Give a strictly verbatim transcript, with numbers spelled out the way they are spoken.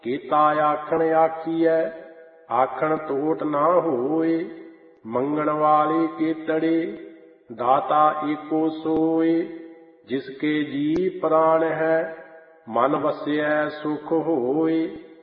ਕੀਤਾ ਆਖਣ ਆਖੀਐ ਆਖਣ ਤੋਟ ਨਾ ਹੋਏ। ਮੰਗਣ ਵਾਲੇ ਕੇਤੜੇ ਦਾਤਾ ਏਕੋ ਸੋਏ। ਜਿਸਕੇ ਜੀ ਪ੍ਰਾਣ ਹੈ ਮਨ ਵਸਿਐ ਸੁਖ ਹੋਏ।